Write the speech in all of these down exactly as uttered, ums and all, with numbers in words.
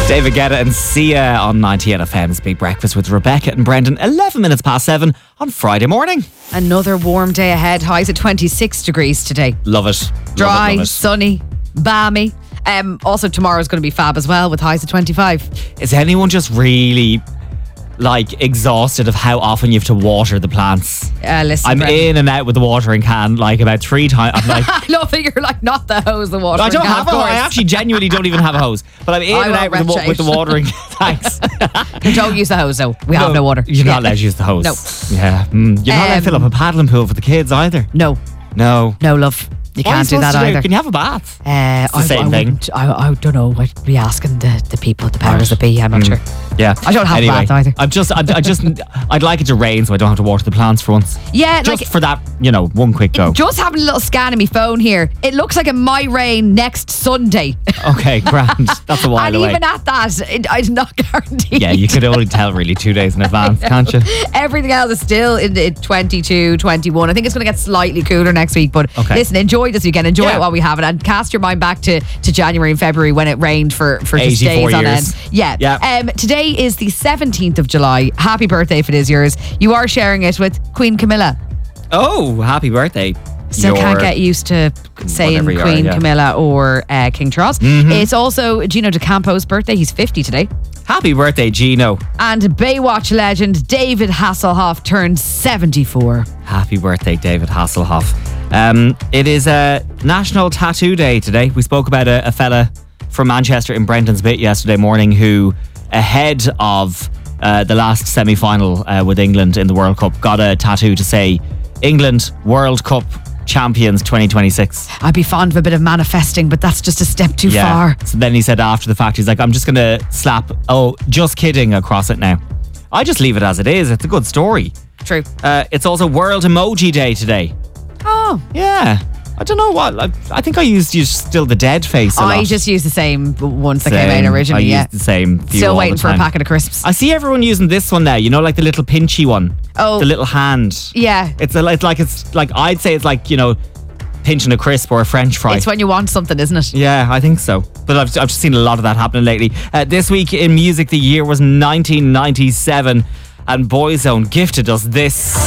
David Guetta and Sia on ninety-eight F M's Big Breakfast with Rebecca and Brendan. eleven minutes past seven on Friday morning. Another warm day ahead. Highs at twenty-six degrees today. Love it. Dry, love it, love it. sunny, balmy. Um, also, tomorrow's going to be fab as well with highs at twenty-five. Is anyone just really like exhausted of how often you have to water the plants? Uh, listen, I'm Brendan. in and out with the watering can like about three times. I'm like, I love that you're like, not the hose, the water. I don't have a hose. I actually genuinely don't even have a hose. But I'm in I and want out with the, wa- red with the shade. watering. Thanks. Don't use the hose though. We have no water. You're not Yeah. allowed to use the hose. No. Yeah. Mm. You're not allowed to Um, fill up a paddling pool for the kids either. No, No. no, love. You What are can't do supposed that to either. Can you have a bath? Uh, the I, same I thing. wouldn't- I, I don't know. I'd be asking the, the people, the powers that be. I'm not sure. Yeah. I don't have a anyway, bath either. I'm just, I, I just, I'd like it to rain so I don't have to water the plants for once. Yeah, Just like for that, you know, one quick go. just having a little scan of my phone here. It looks like it might rain next Sunday. Okay, grand. That's a while and away. even at that, it, I'm not guaranteed. Yeah, you could only tell really two days in advance, can't you? Everything else is still in the twenty-two, twenty-one. I think it's going to get slightly cooler next week. But Okay. listen, enjoy this weekend. Enjoy Yeah. it while we have it. And cast your mind back to, to January and February when it rained for, for just eighty-four days on years. end. Yeah. Yeah. Um, today is the seventeenth of July. Happy birthday if it is yours. You are sharing it with Queen Camilla. Oh, happy birthday. Still Your- can't get used to saying Whatever you are, Queen yeah. Camilla or uh, King Charles. It's also Gino D'Acampo's birthday. He's fifty today. Happy birthday, Gino. And Baywatch legend David Hasselhoff turned seventy-four. Happy birthday, David Hasselhoff. Um, it is a National Tattoo Day today. We spoke about a, a fella from Manchester in Brendan's Bit yesterday morning who, ahead of uh, the last semi-final uh, with England in the World Cup, got a tattoo to say England World Cup Champions twenty twenty-six. I'd be fond of a bit of manifesting, but that's just a step too far. So then he said after the fact, he's like, I'm just going to slap, oh, just kidding across it now. I just leave it as it is. It's a good story. True. Uh, it's also World Emoji Day today. Oh, Yeah. I don't know what. I, I think I used, used still the dead face a I lot. just used the same ones that came Same. out originally. I yeah. used the same few Still all waiting the for a time. packet of crisps. I see everyone using this one now. You know, like the little pinchy one. Oh. The little hand. Yeah. It's a, it's like it's like I'd say it's like, you know, pinching a crisp or a French fry. It's when you want something, isn't it? Yeah, I think so. But I've, I've just seen a lot of that happening lately. Uh, this week in music, the year was nineteen ninety-seven, and Boyzone gifted us this.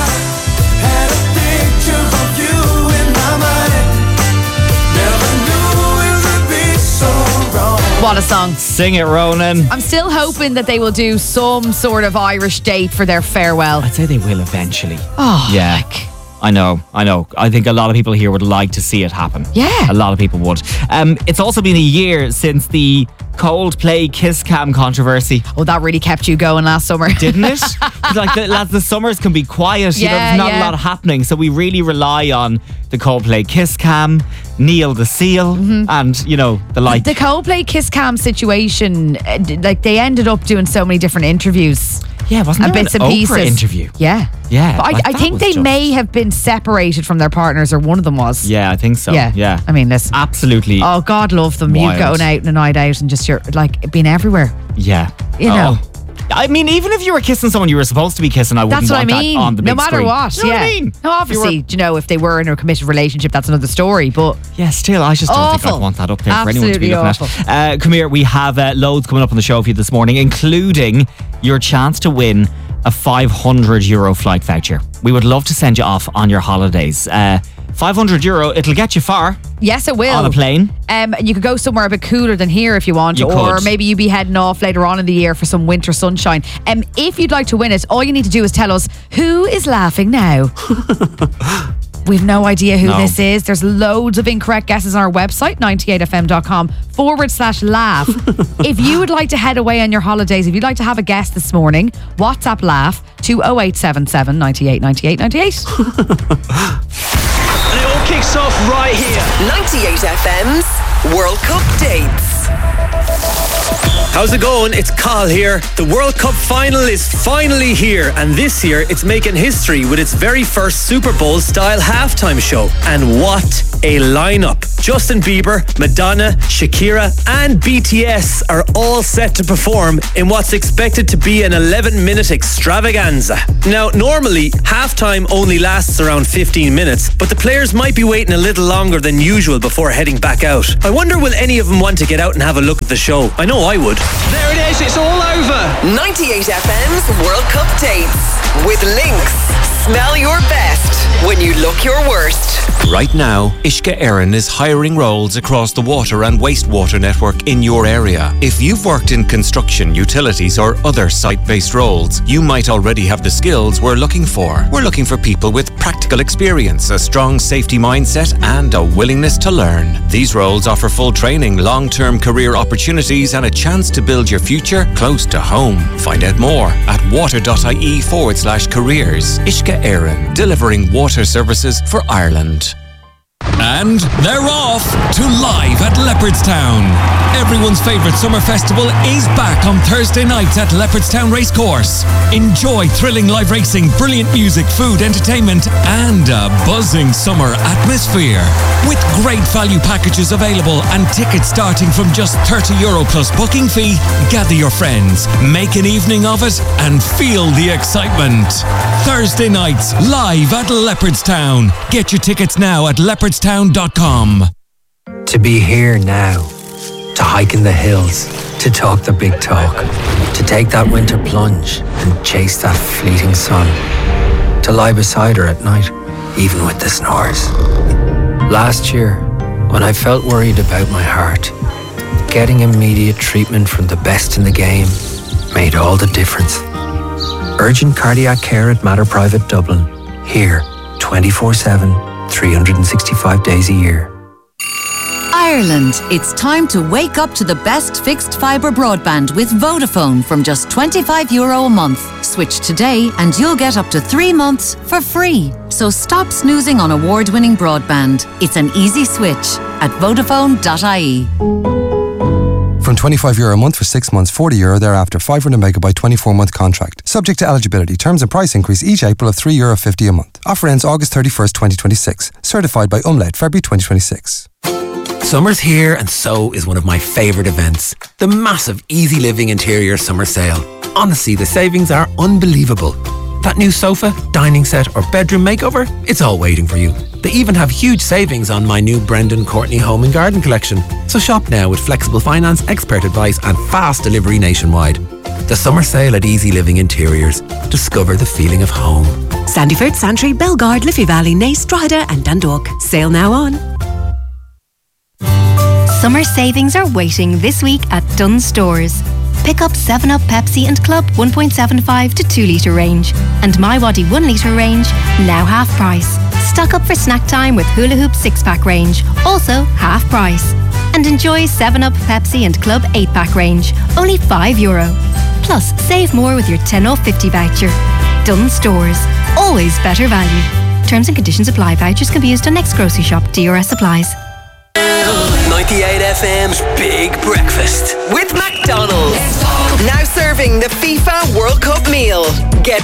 Had a picture of you in my mind. Never knew it would be so wrong. What a song. Sing it, Ronan. I'm still hoping that they will do some sort of Irish date for their farewell. I'd say they will eventually. Oh, Yeah. like, I know, I know. I think a lot of people here would like to see it happen. Yeah. A lot of people would. Um, it's also been a year since the Coldplay Kiss Cam controversy, oh, that really kept you going last summer. didn't it? 'Cause like the, lads, the summers can be quiet. You know, Yeah, there's not yeah. a lot happening. So we really rely on the Coldplay Kiss Cam, Neil the Seal, and, you know, the like. The Coldplay Kiss Cam situation, uh, d- like they ended up doing so many different interviews. yeah, wasn't and there bits an and Oprah pieces. interview? Yeah. Yeah, But I, like I that think was they just- may have been separated from their partners, or one of them was. Yeah, I think so. Yeah. Yeah. I mean, listen. Absolutely. Oh, God love them. You Wild. going out on a night out and just you're like being everywhere. Yeah. You know. Oh. I mean, even if you were kissing someone you were supposed to be kissing, I wouldn't That's what I want mean. that on the big no matter screen. what. You know yeah. what I mean? No, If you obviously, were- do you know, if they were in a committed relationship, that's another story. But Yeah, still, I just don't think Awful. I'd want that up there for anyone to be Absolutely looking at. Uh, come here, we have uh, loads coming up on the show for you this morning, including your chance to win a five hundred euro flight voucher. We would love to send you off on your holidays. Uh, five hundred euro, it'll get you far yes, it will. on a plane. Um, you could go somewhere a bit cooler than here if you want, You or could. maybe you'd be heading off later on in the year for some winter sunshine. Um, if you'd like to win it, all you need to do is tell us who is laughing now. We've no idea who No. this is. There's loads of incorrect guesses on our website, ninety-eight f m dot com forward slash laugh. If you would like to head away on your holidays, if you'd like to have a guest this morning, WhatsApp laugh to oh eight seven seven, ninety-eight, ninety-eight, ninety-eight. And it all kicks off right here. ninety-eight F M's World Cup dates. How's it going? It's Carl here. The World Cup final is finally here, and this year it's making history with its very first Super Bowl style halftime show. And what a lineup! Justin Bieber, Madonna, Shakira, and B T S are all set to perform in what's expected to be an eleven minute extravaganza. Now, normally, halftime only lasts around fifteen minutes, but the players might be waiting a little longer than usual before heading back out. I wonder, will any of them want to get out and have a look at the show. I know I would. There it is, it's all over. ninety-eight F M's World Cup dates with Lynx. Smell your best when you look your worst. Right now, Ishka Éireann is hiring roles across the water and wastewater network in your area. If you've worked in construction, utilities or other site-based roles, you might already have the skills we're looking for. We're looking for people with practical experience, a strong safety mindset and a willingness to learn. These roles offer full training, long-term career opportunities and a chance to build your future close to home. Find out more at water.ie forward slash careers. Ishka Éireann, delivering water services for Ireland. And they're off to Live at Leopardstown. Everyone's favourite summer festival is back on Thursday nights at Leopardstown Racecourse. Enjoy thrilling live racing, brilliant music, food, entertainment and a buzzing summer atmosphere. With great value packages available and tickets starting from just thirty euro plus booking fee, gather your friends, make an evening of it and feel the excitement. Thursday nights, live at Leopardstown. Get your tickets now at leopardstown dot com. To be here now, to hike in the hills, to talk the big talk, to take that winter plunge and chase that fleeting sun, to lie beside her at night, even with the snores. Last year, when I felt worried about my heart, getting immediate treatment from the best in the game made all the difference. Urgent cardiac care at Mater Private Dublin, here twenty-four seven, three hundred sixty-five days a year. Ireland, it's time to wake up to the best fixed fibre broadband with Vodafone from just twenty-five euro a month. Switch today and you'll get up to three months for free. So stop snoozing on award-winning broadband. It's an easy switch at vodafone dot I E. From twenty-five euro a month for six months, forty euro thereafter, five hundred megabyte twenty-four month contract. Subject to eligibility. Terms and price increase each April of three euro fifty a month. Offer ends August thirty-first, twenty twenty-six. Certified by Umlaut, February twenty twenty-six. Summer's here and so is one of my favourite events. The massive Easy Living Interior Summer Sale. Honestly, the savings are unbelievable. That new sofa, dining set or bedroom makeover, it's all waiting for you. They even have huge savings on my new Brendan Courtney Home and Garden collection. So shop now with flexible finance, expert advice and fast delivery nationwide. The summer sale at Easy Living Interiors. Discover the feeling of home. Sandyford, Santry, Belgard, Liffey Valley, Naas, Drogheda and Dundalk. Sale now on. Summer savings are waiting this week at Dunnes Stores. Pick up seven up Pepsi and Club one point seven five to two litre range and MyWadi one litre range, now half price. Stock up for snack time with Hula Hoop six pack range, also half price. And enjoy seven up Pepsi and Club eight pack range, only five euro. Plus, save more with your ten off fifty voucher. Dunnes Stores, always better value. Terms and conditions apply. Vouchers can be used on next grocery shop. D R S applies. ninety-eight F M's Big Breakfast with McDonald's. Now serving the FIFA World Cup meal. Get